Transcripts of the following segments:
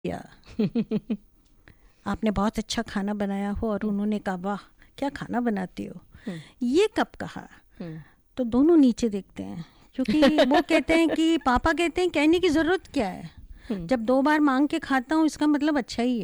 या आपने बहुत अच्छा खाना बनाया हो और उन्होंने कहा वाह क्या खाना बनाती हो, ये कब कहा, तो दोनों नीचे देखते हैं क्योंकि वो कहते हैं कि पापा कहते हैं कहने की ज़रूरत क्या है, जब 2 बार मांग के खाता हूँ इसका मतलब अच्छा ही है.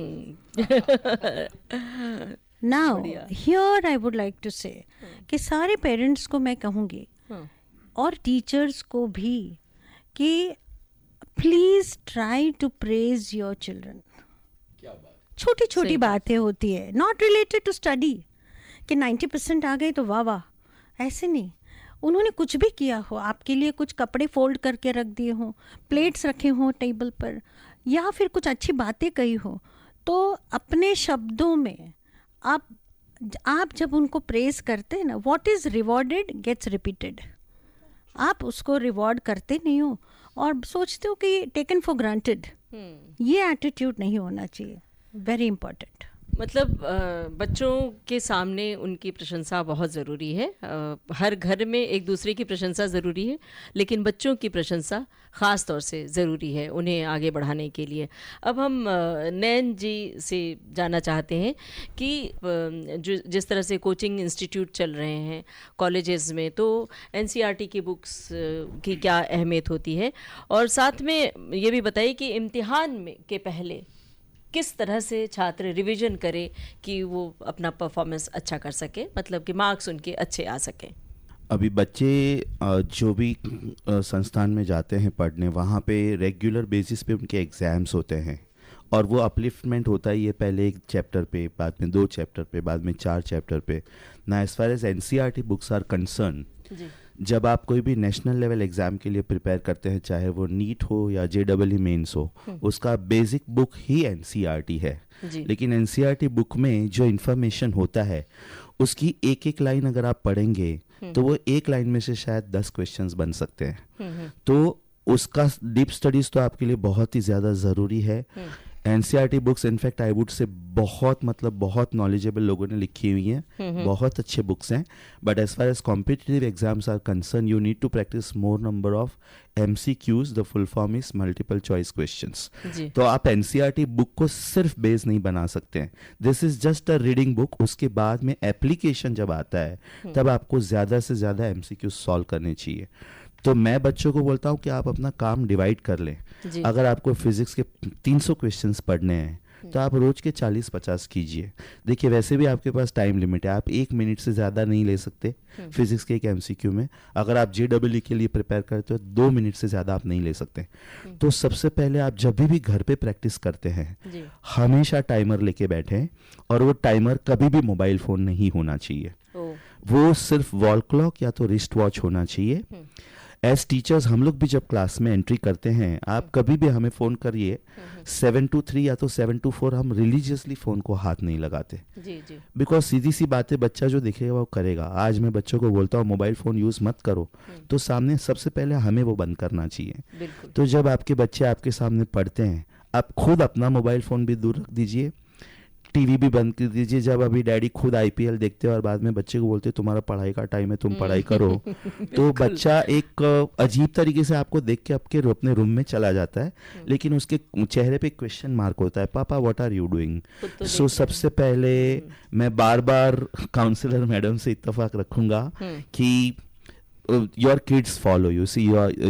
Now here I would like to से कि सारे पेरेंट्स को मैं कहूँगी और टीचर्स को भी कि please try to praise your children. छोटी छोटी बातें होती है नॉट रिलेटेड टू स्टडी कि 90% आ गए तो वाह वाह, ऐसे नहीं. उन्होंने कुछ भी किया हो, आपके लिए कुछ कपड़े फोल्ड करके रख दिए हों, प्लेट्स रखे हों टेबल पर, या फिर कुछ अच्छी बातें कही हो, तो अपने शब्दों में आप जब उनको प्रेज करते हैं ना, what is rewarded gets repeated. आप उसको रिवॉर्ड करते नहीं हो और सोचते हो कि टेकन फॉर ग्रांटेड. ये एटीट्यूड नहीं होना चाहिए. Very important. मतलब बच्चों के सामने उनकी प्रशंसा बहुत ज़रूरी है. हर घर में एक दूसरे की प्रशंसा ज़रूरी है, लेकिन बच्चों की प्रशंसा ख़ास तौर से ज़रूरी है उन्हें आगे बढ़ाने के लिए. अब हम नैन जी से जानना चाहते हैं कि जिस तरह से कोचिंग इंस्टीट्यूट चल रहे हैं कॉलेजेस में, तो एनसीईआरटी की बुक्स की क्या अहमियत होती है, और साथ में ये भी बताइए कि इम्तिहान में के पहले किस तरह से छात्र रिवीजन करे कि वो अपना परफॉर्मेंस अच्छा कर सके, मतलब कि मार्क्स उनके अच्छे आ सकें. अभी बच्चे जो भी संस्थान में जाते हैं पढ़ने, वहाँ पे रेगुलर बेसिस पे उनके एग्ज़ाम्स होते हैं और वो अपलिफ्टमेंट होता ही है, पहले 1 चैप्टर पे, बाद में 2 चैप्टर पे, बाद में 4 चैप्टर पे ना. As far as NCERT books are concern, जब आप कोई भी नेशनल लेवल एग्ज़ाम के लिए प्रिपेयर करते हैं, चाहे वो नीट हो या जेईई मेंस हो, उसका बेसिक बुक ही एनसीईआरटी है. लेकिन एनसीईआरटी बुक में जो इन्फॉर्मेशन होता है उसकी एक एक लाइन अगर आप पढ़ेंगे तो वो एक लाइन में से शायद 10 क्वेश्चंस बन सकते हैं. तो उसका डीप स्टडीज़ तो आपके लिए बहुत ही ज़्यादा ज़रूरी है. NCERT books in fact I would say बहुत नॉलेजेबल लोगों ने लिखी हुई हैं, बहुत अच्छे बुक्स हैं. But as far as competitive exams are concern, you need to practice more number of MCQs. The full form is multiple choice questions. तो आप एनसीईआरटी बुक को सिर्फ बेस नहीं बना सकते हैं. This is just a reading book. उसके बाद में एप्लीकेशन जब आता है तब आपको ज़्यादा से ज़्यादा MCQs सॉल्व करने चाहिए. तो मैं बच्चों को बोलता हूँ कि आप अपना काम डिवाइड कर लें. अगर आपको फिजिक्स के 300 क्वेश्चंस पढ़ने हैं तो आप रोज के 40-50 कीजिए. देखिए वैसे भी आपके पास टाइम लिमिट है, आप 1 मिनट से ज़्यादा नहीं ले सकते फिजिक्स के एक MCQ में. अगर आप JEE के लिए प्रिपेयर करते हो 2 मिनट से ज़्यादा आप नहीं ले सकते. तो सबसे पहले आप जब भी घर पे प्रैक्टिस करते हैं हमेशा टाइमर लेके बैठें, और वो टाइमर कभी भी मोबाइल फ़ोन नहीं होना चाहिए. वो सिर्फ वॉल क्लॉक या तो रिस्ट वॉच होना चाहिए. एज टीचर्स हम लोग भी जब क्लास में एंट्री करते हैं, आप कभी भी हमें फ़ोन करिए 7 to 3 या तो 7 to 4, हम रिलीजियसली फ़ोन को हाथ नहीं लगाते. बिकॉज सीधी सी बातें बच्चा जो देखेगा वो करेगा. आज मैं बच्चों को बोलता हूँ मोबाइल फ़ोन यूज़ मत करो, तो सामने सबसे पहले हमें वो बंद करना चाहिए. तो जब आपके बच्चे आपके सामने पढ़ते हैं, आप खुद अपना मोबाइल फ़ोन भी दूर रख दीजिए, टीवी भी बंद कर दीजिए. जब अभी डैडी खुद IPL देखते हैं और बाद में बच्चे को बोलते हैं तुम्हारा पढ़ाई का टाइम है, तुम पढ़ाई करो, तो बच्चा एक अजीब तरीके से आपको देख के आपके अपने रूम में चला जाता है, लेकिन उसके चेहरे पे क्वेश्चन मार्क होता है, पापा व्हाट आर यू डूइंग. सो सबसे पहले मैं बार बार काउंसलर मैडम से इत्तेफाक रखूंगा कि your kids follow you, see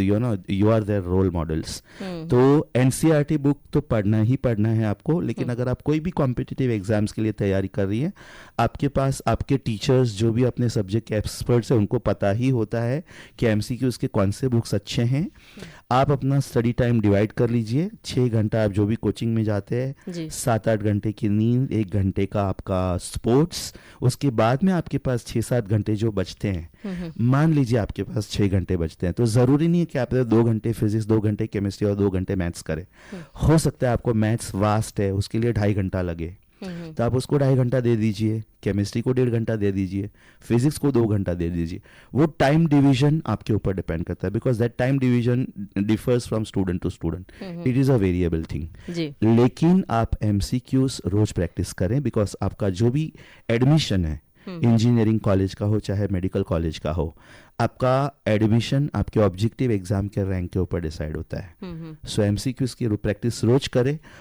you are their role models. तो NCERT बुक तो पढ़ना ही पढ़ना है आपको. लेकिन अगर आप कोई भी कॉम्पिटिटिव एग्जाम्स के लिए तैयारी कर रही हैं, आपके पास आपके टीचर्स जो भी अपने सब्जेक्ट के एक्सपर्ट्स हैं उनको पता ही होता है कि MCQs के कौन से बुक्स अच्छे हैं. आप अपना स्टडी टाइम डिवाइड कर लीजिए. 6 घंटा आप जो भी कोचिंग में जाते हैं, 7-8 घंटे की नींद, 1 घंटे का आपका स्पोर्ट्स, उसके बाद में आपके पास 6-7 घंटे जो बचते हैं. मान लीजिए आपके पास 6 घंटे बचते हैं, तो ज़रूरी नहीं है कि आप 2 घंटे फिजिक्स, 2 घंटे केमिस्ट्री और 2 घंटे मैथ्स करें. हो सकता है आपको मैथ्स वास्ट है, उसके लिए 2.5 घंटा लगे, तो आप उसको 2.5 घंटा दे दीजिए. केमिस्ट्री को 1.5 घंटा दे दीजिए, फिजिक्स को 2 घंटा दे दीजिए. वो टाइम डिवीजन आपके ऊपर डिपेंड करता है, because that time division differs from student to student. It is a variable thing. लेकिन आप MCQs रोज प्रैक्टिस करें, बिकॉज आपका जो भी एडमिशन है इंजीनियरिंग कॉलेज का हो चाहे मेडिकल कॉलेज का हो, आपका एडमिशन आपके ऑब्जेक्टिव एग्जाम के रैंक के ऊपर डिसाइड होता है। सो एमसीक्यूज की प्रैक्टिस रोज करें